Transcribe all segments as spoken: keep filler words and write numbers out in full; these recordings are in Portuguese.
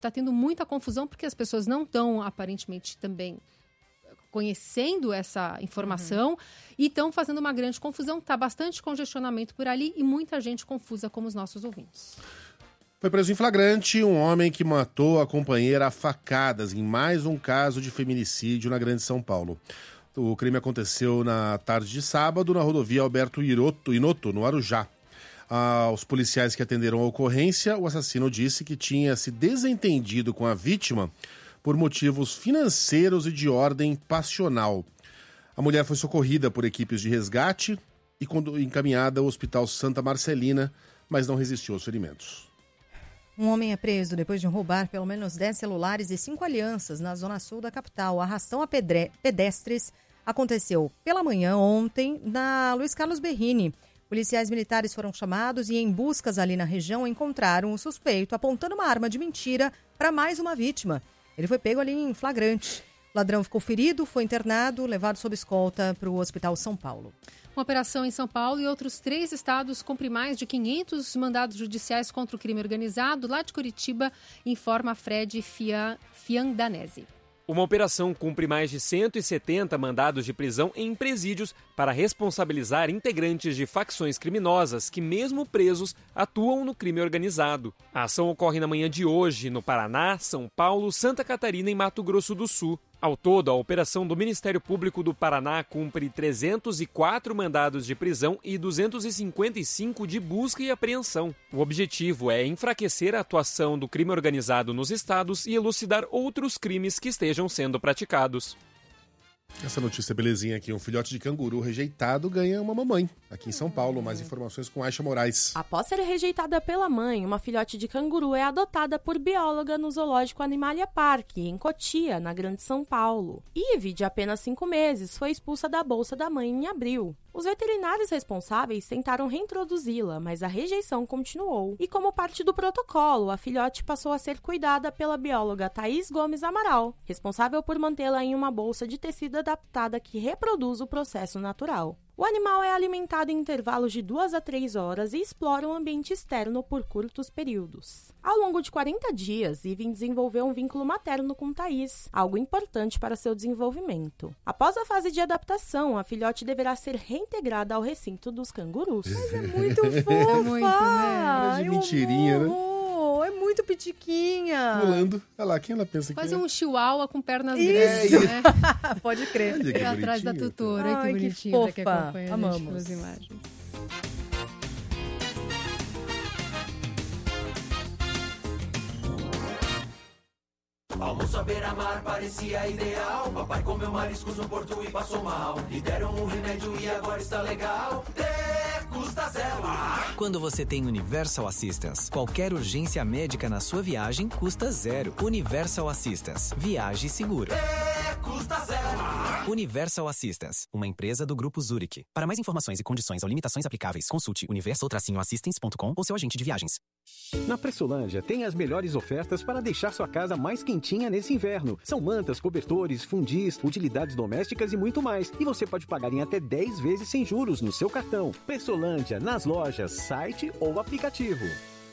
está tendo muita confusão porque as pessoas não estão, aparentemente, também conhecendo essa informação uhum. e estão fazendo uma grande confusão. Está bastante congestionamento por ali e muita gente confusa, como os nossos ouvintes. Foi preso em flagrante um homem que matou a companheira a facadas em mais um caso de feminicídio na Grande São Paulo. O crime aconteceu na tarde de sábado na rodovia Alberto Inoto, no Arujá. Aos policiais que atenderam a ocorrência, o assassino disse que tinha se desentendido com a vítima por motivos financeiros e de ordem passional. A mulher foi socorrida por equipes de resgate e encaminhada ao Hospital Santa Marcelina, mas não resistiu aos ferimentos. Um homem é preso depois de roubar pelo menos dez celulares e cinco alianças na zona sul da capital. O arrastão a pedre... pedestres aconteceu pela manhã ontem na Luiz Carlos Berrini. Policiais militares foram chamados e, em buscas ali na região, encontraram o suspeito apontando uma arma de mentira para mais uma vítima. Ele foi pego ali em flagrante. O ladrão ficou ferido, foi internado, levado sob escolta para o Hospital São Paulo. Uma operação em São Paulo e outros três estados cumprem mais de quinhentos mandados judiciais contra o crime organizado. Lá de Curitiba, informa Fred Fiandanese. Uma operação cumpre mais de cento e setenta mandados de prisão em presídios para responsabilizar integrantes de facções criminosas que, mesmo presos, atuam no crime organizado. A ação ocorre na manhã de hoje no Paraná, São Paulo, Santa Catarina e Mato Grosso do Sul. Ao todo, a operação do Ministério Público do Paraná cumpre trezentos e quatro mandados de prisão e duzentos e cinquenta e cinco de busca e apreensão. O objetivo é enfraquecer a atuação do crime organizado nos estados e elucidar outros crimes que estejam sendo praticados. Essa notícia belezinha aqui, um filhote de canguru rejeitado ganha uma mamãe. Aqui em São Paulo, mais informações com Aisha Moraes. Após ser rejeitada pela mãe, uma filhote de canguru é adotada por bióloga no Zoológico Animalia Park, em Cotia, na Grande São Paulo. Eve, de apenas cinco meses, foi expulsa da bolsa da mãe em abril. Os veterinários responsáveis tentaram reintroduzi-la, mas a rejeição continuou. E como parte do protocolo, a filhote passou a ser cuidada pela bióloga Thaís Gomes Amaral, responsável por mantê-la em uma bolsa de tecido adaptada que reproduz o processo natural. O animal é alimentado em intervalos de duas a três horas e explora o ambiente externo por curtos períodos. Ao longo de quarenta dias, Eve desenvolveu um vínculo materno com Thaís, algo importante para seu desenvolvimento. Após a fase de adaptação, a filhote deverá ser reintegrada ao recinto dos cangurus. Mas é muito fofa! É muito, né? É de mentirinha, né? É muito pitiquinha. Pulando. Olha lá, quem ela pensa Quase que é? um chihuahua com pernas Isso. grandes, né? Pode crer. Olha que É atrás da bonitinho. tutora. Ai, que que bonitinho. Pra quem fofa. acompanha a gente Amamos. pelas imagens. Almoço à beira-mar parecia ideal. Papai comeu mariscos no porto e passou mal. Lhe deram um remédio e agora está legal. De custa zero. Quando você tem Universal Assistance, qualquer urgência médica na sua viagem custa zero. Universal Assistance. Viaje seguro. De custa zero. Universal Assistance, uma empresa do Grupo Zurich. Para mais informações e condições ou limitações aplicáveis, consulte universal assistance ponto com ou seu agente de viagens. Na Pressolândia tem as melhores ofertas para deixar sua casa mais quentinha nesse inverno. São mantas, cobertores, fundis, utilidades domésticas e muito mais. E você pode pagar em até dez vezes sem juros no seu cartão. Pressolândia, nas lojas, site ou aplicativo.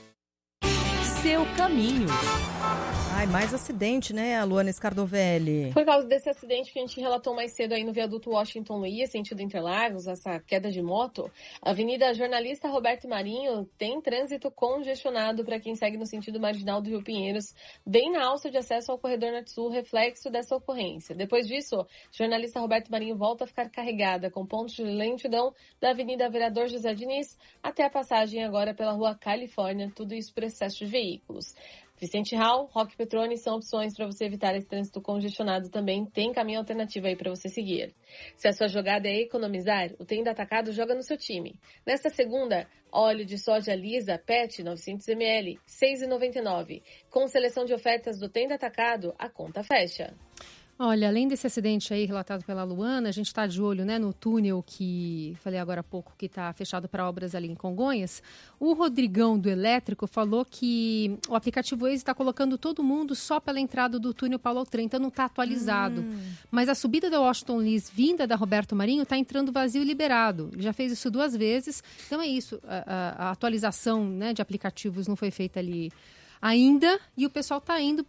Seu caminho. Ai, mais acidente, né, Luana Scardovelli? Por causa desse acidente que a gente relatou mais cedo aí no viaduto Washington Luiz, sentido Interlagos, essa queda de moto, a Avenida Jornalista Roberto Marinho tem trânsito congestionado para quem segue no sentido marginal do Rio Pinheiros, bem na alça de acesso ao corredor norte-sul, reflexo dessa ocorrência. Depois disso, Jornalista Roberto Marinho volta a ficar carregada, com pontos de lentidão da Avenida Vereador José Diniz até a passagem agora pela Rua Califórnia, tudo isso por excesso de veículos. Vicente Hall, Roque Petrone são opções para você evitar esse trânsito congestionado também. Tem caminho alternativo aí para você seguir. Se a sua jogada é economizar, o Tenda Atacado joga no seu time. Nesta segunda, óleo de soja lisa P E T novecentos mililitros, seis reais e noventa e nove centavos. Com seleção de ofertas do Tenda Atacado, a conta fecha. Olha, além desse acidente aí relatado pela Luana, a gente está de olho, né, no túnel que, falei agora há pouco, que está fechado para obras ali em Congonhas. O Rodrigão do Elétrico falou que o aplicativo Waze está colocando todo mundo só pela entrada do túnel Paulo Autran, então não está atualizado. Hum. Mas a subida da Washington Luiz, vinda da Roberto Marinho, está entrando vazio e liberado. Ele já fez isso duas vezes. Então é isso, a, a, a atualização, né, de aplicativos não foi feita ali ainda, e o pessoal está indo